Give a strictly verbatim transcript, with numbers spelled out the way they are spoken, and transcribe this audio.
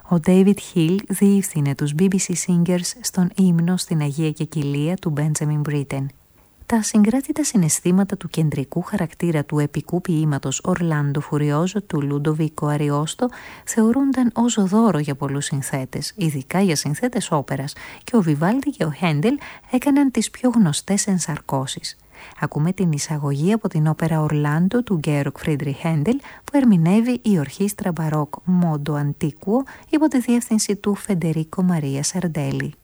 Ο David Hill διεύθυνε τους μπι μπι σι Singers στον ύμνο στην Αγία Κεκυλία του Benjamin Britten. Τα συγκράτητα συναισθήματα του κεντρικού χαρακτήρα του επικού ποίηματος «Ορλάντο Φουριόζο» του Λούντοβικο Αριόστο θεωρούνταν ως δώρο για πολλούς συνθέτες, ειδικά για συνθέτες όπερας, και ο Βιβάλντι και ο Χέντελ έκαναν τις πιο γνωστές ενσαρκώσεις. Ακούμε την εισαγωγή από την όπερα «Ορλάντο» του Γκέροκ Φρίντριχ Χέντελ, που ερμηνεύει η ορχήστρα μπαρόκ Μόντο Αντίκουο υπό τη διεύθυνση του Φεντερίκο Μαρία Σαρντέλη.